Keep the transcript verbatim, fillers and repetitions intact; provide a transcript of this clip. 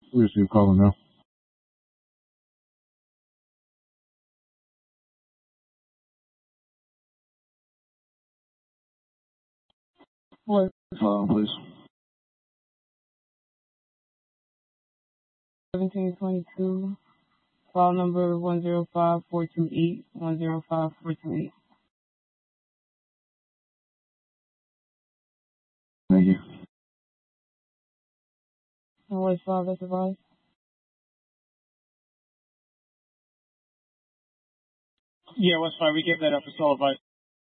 We receive calling now. What? Hold on, please. seventeen twenty-two, file number one zero five four two eight, one zero five four two eight. Thank you. And West five, that's advised. Yeah, West five, we gave that up. It's all advice.